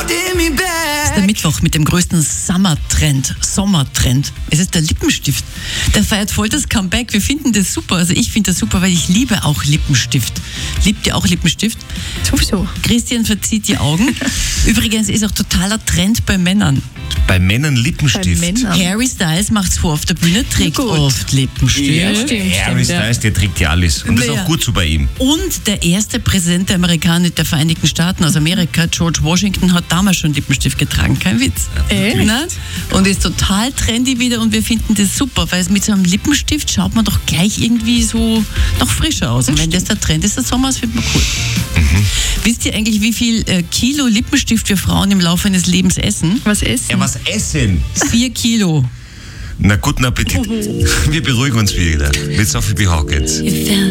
ist der Mittwoch mit dem größten Sommertrend. Es ist der Lippenstift. Der feiert voll das Comeback. Wir finden das super. Also ich finde das super, weil ich liebe auch Lippenstift. Liebt ihr auch Lippenstift? Sowieso. Christian verzieht die Augen. Übrigens ist auch totaler Trend bei Männern. Bei Männern Lippenstift. Bei Männern. Harry Styles macht's vor auf der Bühne, trägt gut. oft Lippenstift. Ja, stimmt, Harry ja. Styles, der trägt ja alles. Und das ist Ja. auch gut so bei ihm. Und der erste Präsident der Vereinigten Staaten aus Amerika, George Washington, hat damals schon Lippenstift getragen. Kein Witz. Ne? Und ist total trendy wieder und wir finden das super, weil mit so einem Lippenstift schaut man doch gleich irgendwie so noch frischer aus. Und wenn das der Trend ist, der Sommer, das findet man cool. Wisst ihr eigentlich, wie viel Kilo Lippenstift wir Frauen im Laufe eines Lebens essen? Was essen? Ja, was essen? 4 Kilo. Na, guten Appetit. Wir beruhigen uns wieder. Mit Sophie B. Hawkins.